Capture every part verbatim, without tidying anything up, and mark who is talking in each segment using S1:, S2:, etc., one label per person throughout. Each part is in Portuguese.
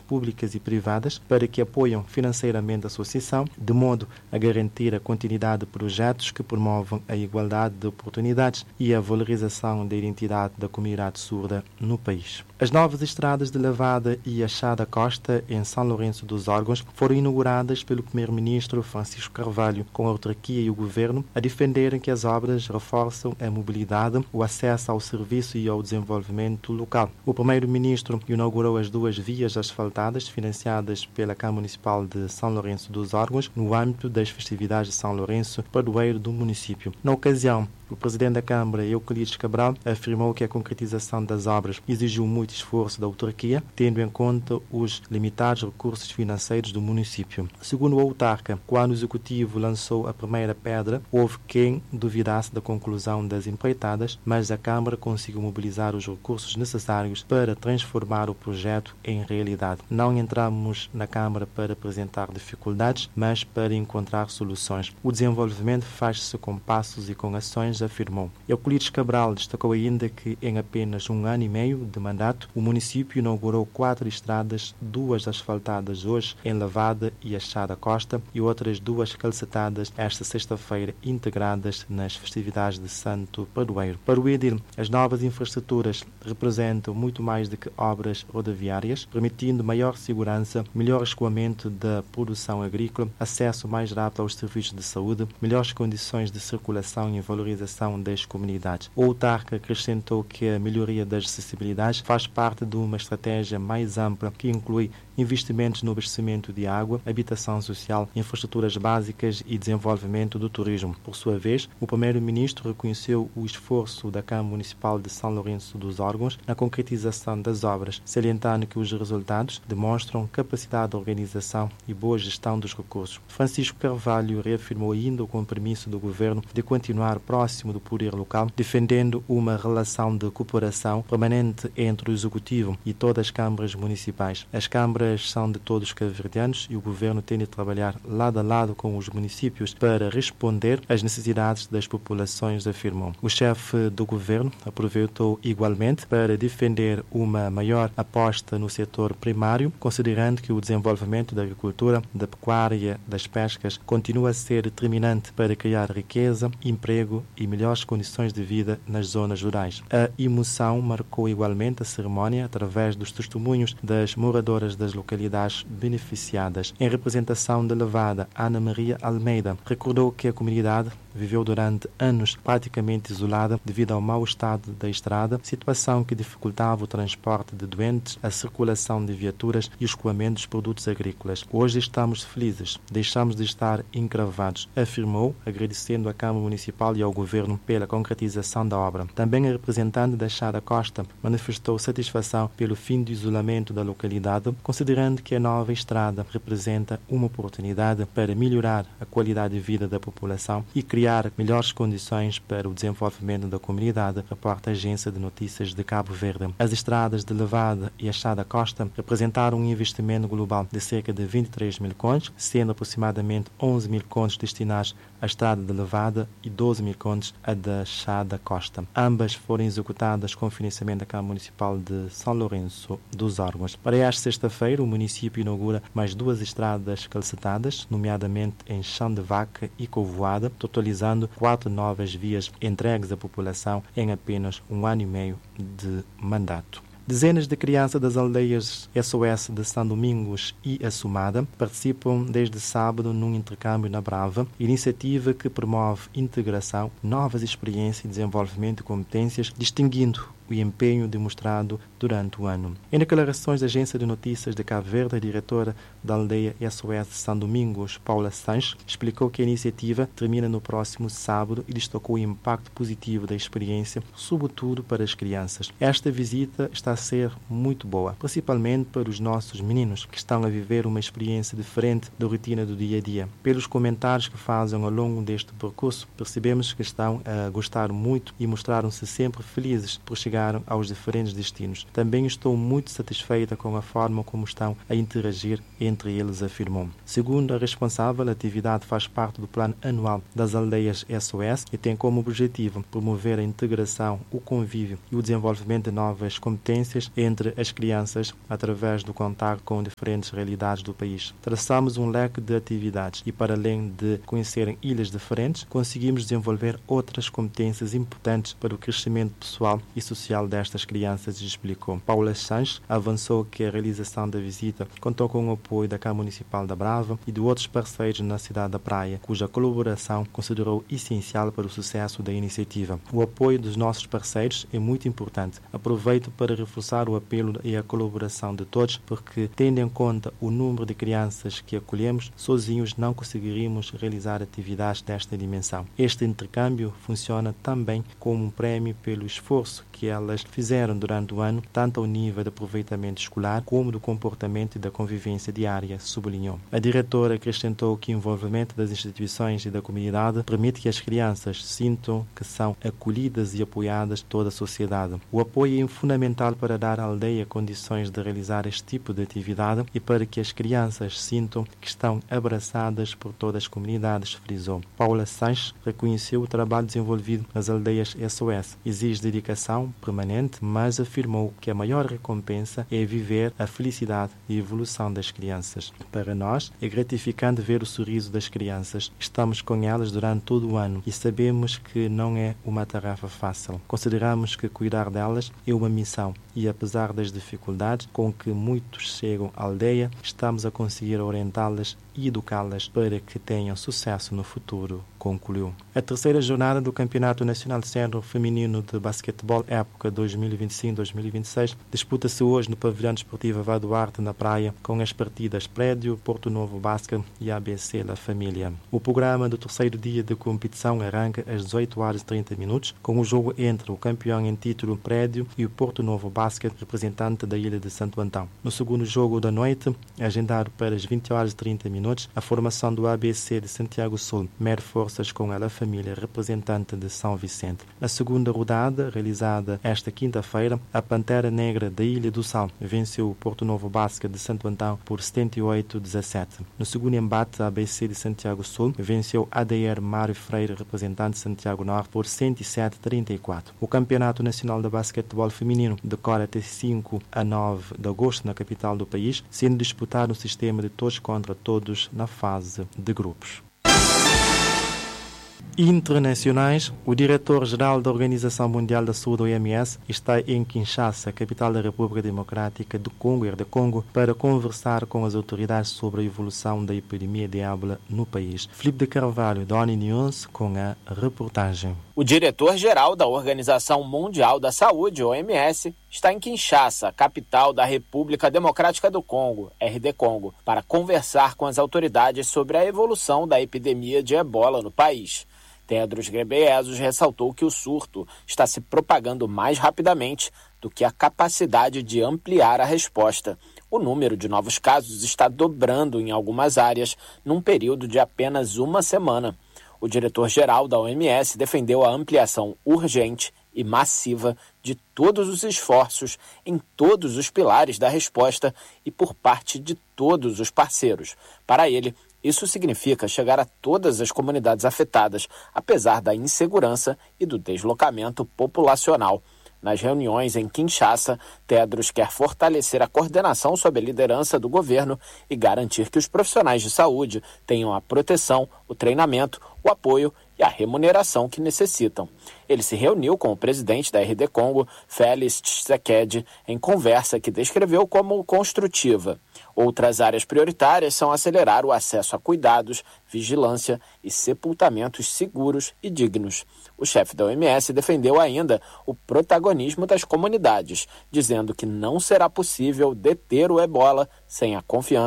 S1: públicas e privadas para que apoiem financeiramente a associação, de modo a garantir a continuidade de projetos que promovam a igualdade de oportunidades e a valorização da identidade da comunidade surda no país. As novas estradas de Lavada e Achada Costa, em São Lourenço dos Órgãos, foram inauguradas pelo primeiro-ministro Francisco Carvalho, com a autarquia e o governo a defenderem que as obras reforçam a mobilidade, o acesso ao serviço e ao desenvolvimento local. O primeiro-ministro inaugurou as duas vias asfaltadas financiadas pela Câmara Municipal de São Lourenço dos Órgãos no âmbito das festividades de São Lourenço, padroeiro do município. Na ocasião, o presidente da Câmara, Euclides Cabral, afirmou que a concretização das obras exigiu muito esforço da autarquia, tendo em conta os limitados recursos financeiros do município. Segundo o autarca, quando o executivo lançou a primeira pedra, houve quem duvidasse da conclusão das empreitadas, mas a Câmara conseguiu mobilizar os recursos necessários para transformar o projeto em realidade. Não entramos na Câmara para apresentar dificuldades, mas para encontrar soluções. O desenvolvimento faz-se com passos e com ações, afirmou. Euclides Cabral destacou ainda que em apenas um ano e meio de mandato, o município inaugurou quatro estradas, duas asfaltadas hoje em Lavada e Achada Costa e outras duas calcetadas esta sexta-feira, integradas nas festividades de Santo Padroeiro. Para o Edil, as novas infraestruturas representam muito mais do que obras rodoviárias, permitindo maior segurança, melhor escoamento da produção agrícola, acesso mais rápido aos serviços de saúde, melhores condições de circulação e valorização das comunidades. O autarca acrescentou que a melhoria das acessibilidades faz parte de uma estratégia mais ampla que inclui investimentos no abastecimento de água, habitação social, infraestruturas básicas e desenvolvimento do turismo. Por sua vez, o primeiro-ministro reconheceu o esforço da Câmara Municipal de São Lourenço dos Órgãos na concretização das obras, salientando que os resultados demonstram capacidade de organização e boa gestão dos recursos. Francisco Carvalho reafirmou ainda o compromisso do governo de continuar próximo do poder local, defendendo uma relação de cooperação permanente entre o Executivo e todas as câmaras municipais. As câmaras são de todos os cabo-verdianos e o governo tem de trabalhar lado a lado com os municípios para responder às necessidades das populações, afirmou. O chefe do governo aproveitou igualmente para defender uma maior aposta no setor primário, considerando que o desenvolvimento da agricultura, da pecuária, das pescas continua a ser determinante para criar riqueza, emprego e melhores condições de vida nas zonas rurais. A emoção marcou igualmente a cerimónia através dos testemunhos das moradoras das localidades beneficiadas. Em representação de Lavada, Ana Maria Almeida recordou que a comunidade viveu durante anos praticamente isolada devido ao mau estado da estrada, situação que dificultava o transporte de doentes, a circulação de viaturas e o escoamento dos produtos agrícolas. Hoje estamos felizes, deixamos de estar encravados, afirmou, agradecendo à Câmara Municipal e ao Governo pela concretização da obra. Também a representante da Achada Costa manifestou satisfação pelo fim do isolamento da localidade, considerando que a nova estrada representa uma oportunidade para melhorar a qualidade de vida da população e criar melhores condições para o desenvolvimento da comunidade, reporta a Agência de Notícias de Cabo Verde. As estradas de Lavada e Achada Costa representaram um investimento global de cerca de vinte e três mil contos, sendo aproximadamente onze mil contos destinados à estrada de Lavada e doze mil contos à da Achada Costa. Ambas foram executadas com financiamento da Câmara Municipal de São Lourenço dos Órgãos. Para esta sexta-feira, o município inaugura mais duas estradas calcetadas, nomeadamente em Chão de Vaca e Covoada, totalizando quatro novas vias entregues à população em apenas um ano e meio de mandato. Dezenas de crianças das aldeias S O S de São Domingos e Assumada participam desde sábado num intercâmbio na Brava, iniciativa que promove integração, novas experiências e desenvolvimento de competências, distinguindo o empenho demonstrado durante o ano. Em declarações da Agência de Notícias de Cabo Verde, a diretora da aldeia S O S de São Domingos, Paula Sanches, explicou que a iniciativa termina no próximo sábado e destacou o impacto positivo da experiência, sobretudo para as crianças. Esta visita está a ser muito boa, principalmente para os nossos meninos, que estão a viver uma experiência diferente da rotina do dia a dia. Pelos comentários que fazem ao longo deste percurso, percebemos que estão a gostar muito e mostraram-se sempre felizes por chegar chegaram aos diferentes destinos. Também estou muito satisfeita com a forma como estão a interagir entre eles, afirmou. Segundo a responsável, a atividade faz parte do plano anual das aldeias S O S e tem como objetivo promover a integração, o convívio e o desenvolvimento de novas competências entre as crianças através do contato com diferentes realidades do país. Traçamos um leque de atividades e, para além de conhecerem ilhas diferentes, conseguimos desenvolver outras competências importantes para o crescimento pessoal e social destas crianças, explicou. Paula Sanches avançou que a realização da visita contou com o apoio da Câmara Municipal da Brava e de outros parceiros na cidade da Praia, cuja colaboração considerou essencial para o sucesso da iniciativa. O apoio dos nossos parceiros é muito importante. Aproveito para reforçar o apelo e a colaboração de todos, porque, tendo em conta o número de crianças que acolhemos, sozinhos não conseguiríamos realizar atividades desta dimensão. Este intercâmbio funciona também como um prémio pelo esforço que elas fizeram durante o ano, tanto ao nível de aproveitamento escolar como do comportamento e da convivência diária, sublinhou. A diretora acrescentou que o envolvimento das instituições e da comunidade permite que as crianças sintam que são acolhidas e apoiadas por toda a sociedade. O apoio é fundamental para dar à aldeia condições de realizar este tipo de atividade e para que as crianças sintam que estão abraçadas por todas as comunidades, frisou. Paula Sanches reconheceu o trabalho desenvolvido nas aldeias S O S. Exige dedicação permanente, mas afirmou que a maior recompensa é viver a felicidade e evolução das crianças. Para nós, é gratificante ver o sorriso das crianças. Estamos com elas durante todo o ano e sabemos que não é uma tarefa fácil. Consideramos que cuidar delas é uma missão e, apesar das dificuldades com que muitos chegam à aldeia, estamos a conseguir orientá-las e educá-las para que tenham sucesso no futuro, concluiu. A terceira jornada do Campeonato Nacional Sénior Feminino de Basquetebol época dois mil e vinte e cinco dois mil e vinte e seis disputa-se hoje no Pavilhão Desportivo Vá Duarte, na Praia, com as partidas Prédio, Porto Novo Basket e A B C La Família. O programa do terceiro dia de competição arranca às dezoito horas e trinta minutos, com o jogo entre o campeão em título Prédio e o Porto Novo Basket, representante da ilha de Santo Antão. No segundo jogo da noite, agendado para as vinte horas e trinta minutos, a formação do A B C de Santiago Sul mede forças com a La Família, representante de São Vicente. Na segunda rodada, realizada esta quinta-feira, a Pantera Negra da Ilha do Sal venceu o Porto Novo Basket de Santo Antão por setenta e oito a dezassete. No segundo embate, a A B C de Santiago Sul venceu a D R Mário Freire, representante de Santiago Norte, por cento e sete a trinta e quatro. O Campeonato Nacional de Basquetebol Feminino decorre até cinco a nove de agosto na capital do país, sendo disputado um sistema de todos contra todos na fase de grupos. Internacionais, o diretor-geral da Organização Mundial da Saúde, O M S, está em Kinshasa, capital da República Democrática do Congo, R D Congo, para conversar com as autoridades sobre a evolução da epidemia de ébola no país. Filipe de Carvalho, da ONU News, com a reportagem.
S2: O diretor-geral da Organização Mundial da Saúde, O M S, está em Kinshasa, capital da República Democrática do Congo, R D Congo, para conversar com as autoridades sobre a evolução da epidemia de ebola no país. Tedros Ghebreyesus ressaltou que o surto está se propagando mais rapidamente do que a capacidade de ampliar a resposta. O número de novos casos está dobrando em algumas áreas num período de apenas uma semana. O diretor-geral da O M S defendeu a ampliação urgente e massiva de todos os esforços em todos os pilares da resposta e por parte de todos os parceiros. Para ele, isso significa chegar a todas as comunidades afetadas, apesar da insegurança e do deslocamento populacional. Nas reuniões em Kinshasa, Tedros quer fortalecer a coordenação sob a liderança do governo e garantir que os profissionais de saúde tenham a proteção, o treinamento, o apoio e a remuneração que necessitam. Ele se reuniu com o presidente da R D Congo, Félix Tshisekedi, em conversa que descreveu como construtiva. Outras áreas prioritárias são acelerar o acesso a cuidados, vigilância e sepultamentos seguros e dignos. O chefe da O M S defendeu ainda o protagonismo das comunidades, dizendo que não será possível deter o ebola sem a confiança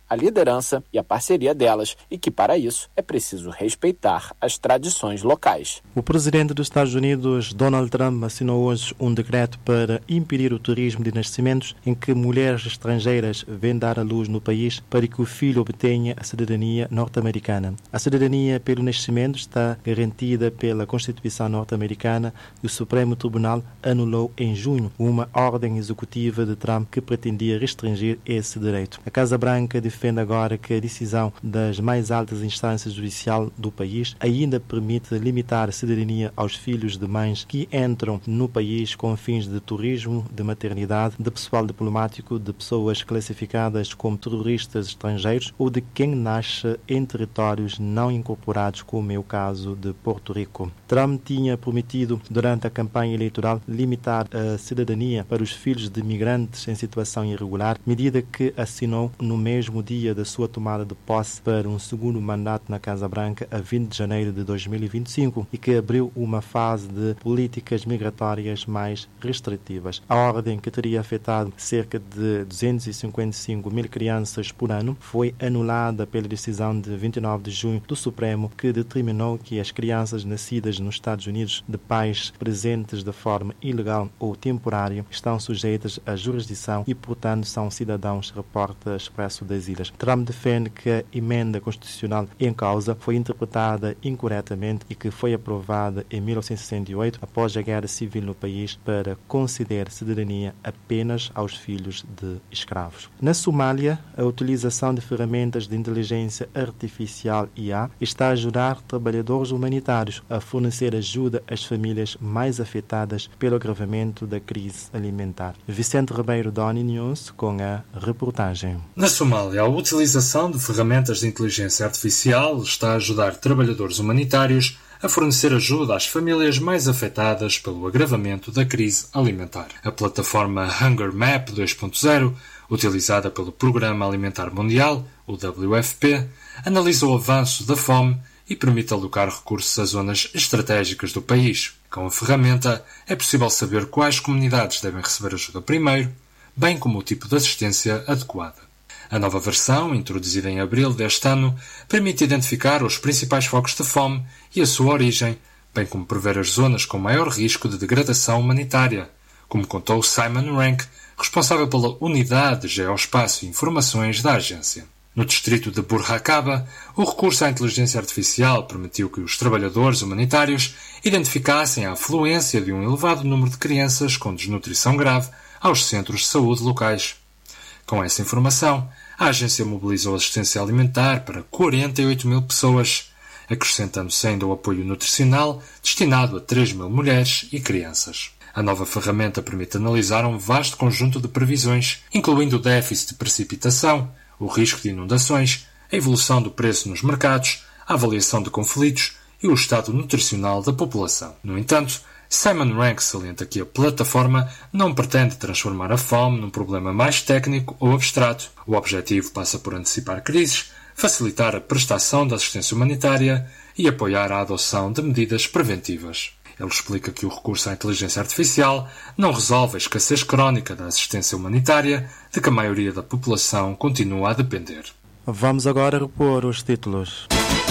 S2: a liderança e a parceria delas e que, para isso, é preciso respeitar as tradições locais.
S1: O presidente dos Estados Unidos, Donald Trump, assinou hoje um decreto para impedir o turismo de nascimentos em que mulheres estrangeiras vêm dar à luz no país para que o filho obtenha a cidadania norte-americana. A cidadania pelo nascimento está garantida pela Constituição norte-americana e o Supremo Tribunal anulou em junho uma ordem executiva de Trump que pretendia restringir esse direito. A Casa Branca defende agora que a decisão das mais altas instâncias judiciais do país ainda permite limitar a cidadania aos filhos de mães que entram no país com fins de turismo, de maternidade, de pessoal diplomático, de pessoas classificadas como terroristas estrangeiros ou de quem nasce em territórios não incorporados, como é o caso de Porto Rico. Trump tinha prometido durante a campanha eleitoral limitar a cidadania para os filhos de imigrantes em situação irregular, medida que assinou no mesmo dia da sua tomada de posse para um segundo mandato na Casa Branca a vinte de janeiro de dois mil e vinte e cinco e que abriu uma fase de políticas migratórias mais restritivas. A ordem, que teria afetado cerca de duzentos e cinquenta e cinco mil crianças por ano, foi anulada pela decisão de vinte e nove de junho do Supremo, que determinou que as crianças nascidas nos Estados Unidos de pais presentes de forma ilegal ou temporária estão sujeitas à jurisdição e, portanto, são cidadãos, reporta Expresso das Ilhas. Trump defende que a emenda constitucional em causa foi interpretada incorretamente e que foi aprovada em mil novecentos e sessenta e oito, após a guerra civil no país, para conceder cidadania apenas aos filhos de escravos. Na Somália, a utilização de ferramentas de inteligência artificial I A está a ajudar trabalhadores humanitários a fornecer ajuda às famílias mais afetadas pelo agravamento da crise alimentar. Vicente Ribeiro, da ONU News, com a reportagem.
S3: Na Somália, a utilização de ferramentas de inteligência artificial está a ajudar trabalhadores humanitários a fornecer ajuda às famílias mais afetadas pelo agravamento da crise alimentar. A plataforma Hunger Map dois ponto zero, utilizada pelo Programa Alimentar Mundial, o W F P, analisa o avanço da fome e permite alocar recursos a zonas estratégicas do país. Com a ferramenta, é possível saber quais comunidades devem receber ajuda primeiro, bem como o tipo de assistência adequada. A nova versão, introduzida em abril deste ano, permite identificar os principais focos de fome e a sua origem, bem como prever as zonas com maior risco de degradação humanitária, como contou Simon Rank, responsável pela Unidade de Geoespaço e Informações da agência. No distrito de Burhakaba, o recurso à inteligência artificial permitiu que os trabalhadores humanitários identificassem a afluência de um elevado número de crianças com desnutrição grave aos centros de saúde locais. Com essa informação, a agência mobilizou assistência alimentar para quarenta e oito mil pessoas, acrescentando-se ainda o apoio nutricional destinado a três mil mulheres e crianças. A nova ferramenta permite analisar um vasto conjunto de previsões, incluindo o déficit de precipitação, o risco de inundações, a evolução do preço nos mercados, a avaliação de conflitos e o estado nutricional da população. No entanto, Simon Rank salienta que a plataforma não pretende transformar a fome num problema mais técnico ou abstrato. O objetivo passa por antecipar crises, facilitar a prestação da assistência humanitária e apoiar a adoção de medidas preventivas. Ele explica que o recurso à inteligência artificial não resolve a escassez crónica da assistência humanitária, de que a maioria da população continua a depender.
S1: Vamos agora repor os títulos.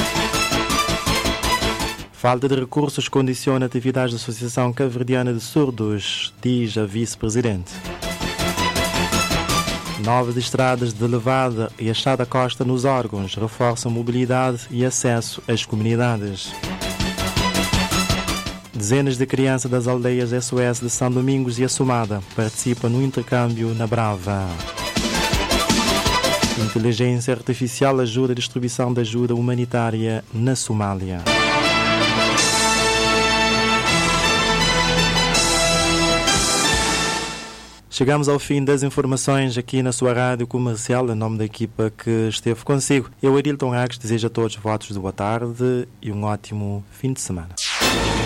S1: Falta de recursos condiciona atividades da Associação Cabo-Verdiana de Surdos, diz a vice-presidente. Novas estradas de levada e achada costa nos órgãos reforçam mobilidade e acesso às comunidades. Dezenas de crianças das aldeias S O S de São Domingos e Assomada participam no intercâmbio na Brava. Inteligência artificial ajuda a distribuição de ajuda humanitária na Somália. Chegamos ao fim das informações aqui na sua rádio comercial, em nome da equipa que esteve consigo. Eu, Adilton Agues, desejo a todos votos de boa tarde e um ótimo fim de semana.